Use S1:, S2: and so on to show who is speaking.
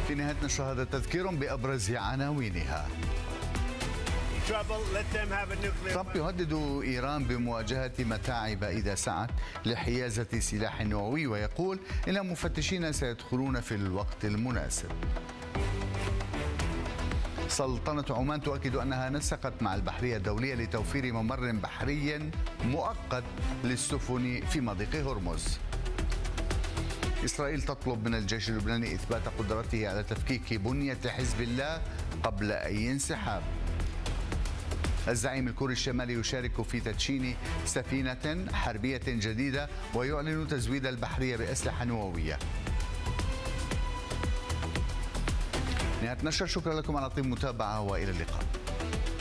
S1: في نهاية نشر هذا تذكير بأبرز عناوينها. ترامب يهدد إيران بمواجهة متاعب إذا سعت لحيازة سلاح نووي، ويقول إن المفتشين سيدخلون في الوقت المناسب. سلطنة عمان تؤكد أنها نسقت مع البحرية الدولية لتوفير ممر بحري مؤقت للسفن في مضيق هرمز. إسرائيل تطلب من الجيش اللبناني إثبات قدرته على تفكيك بنية حزب الله قبل أي انسحاب. الزعيم الكوري الشمالي يشارك في تدشين سفينة حربية جديدة ويعلن تزويد البحرية بأسلحة نووية. نهاية نشر، شكرا لكم على طيب متابعة وإلى اللقاء.